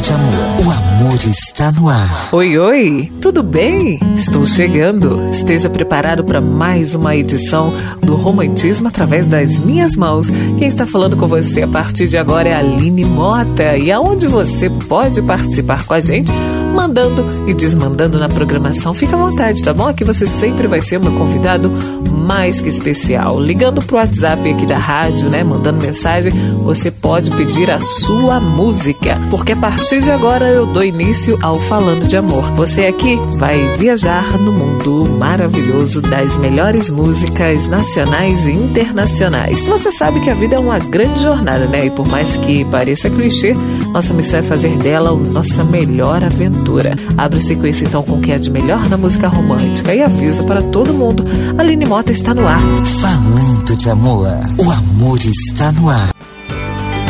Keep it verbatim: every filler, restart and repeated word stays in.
de amor, o amor está no ar. Oi, oi, tudo bem? Estou chegando. Esteja preparado para mais uma edição do Romantismo através das minhas mãos. Quem está falando com você a partir de agora é a Aline Mota. E aonde você pode participar com a gente, mandando e desmandando na programação. Fica à vontade, tá bom? Aqui você sempre vai ser o meu convidado mais que especial. Ligando pro WhatsApp aqui da rádio, né? Mandando mensagem, você pode pedir a sua música. Porque a partir de agora eu dou início ao Falando de Amor. Você aqui vai viajar no mundo maravilhoso das melhores músicas nacionais e internacionais. Você sabe que a vida é uma grande jornada, né? E por mais que pareça clichê, nossa missão é fazer dela a nossa melhor aventura. Abre sequência então com o que é de melhor na música romântica e avisa para todo mundo, Aline Mota está no ar. Falando de amor, o amor está no ar.